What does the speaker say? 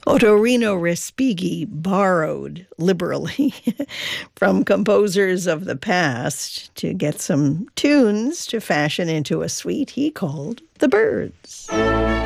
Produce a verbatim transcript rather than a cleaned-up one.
Ottorino Respighi borrowed liberally from composers of the past to get some tunes to fashion into a suite he called The Birds.